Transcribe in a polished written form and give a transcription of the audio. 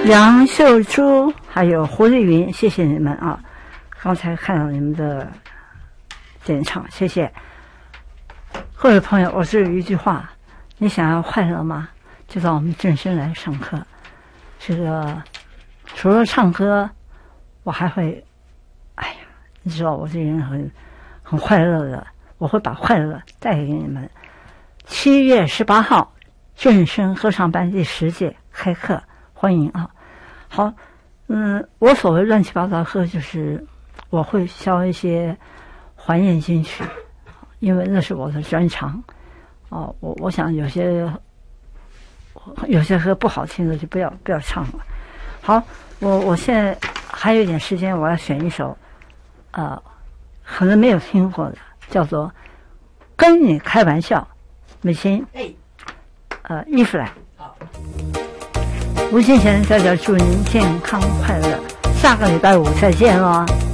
杨秀珠还有胡丽云，谢谢你们啊！刚才看到你们的点唱，谢谢各位朋友。我只有一句话：你想要快乐吗？就到我们正声来上课。这个除了唱歌，我还会，哎呀，你知道我这人很快乐的，我会把快乐带给你们。7月18号，正声合唱班第10届开课，欢迎啊！好，我所谓乱七八糟课，就是我会教一些怀念金曲，因为那是我的专长。哦，我想有些歌不好听的就不要唱了。好，我现在还有一点时间，我要选一首，可能没有听过的，叫做《跟你开玩笑》，美心，衣服来。好，吴先生在这祝您健康快乐，下个礼拜5再见喽。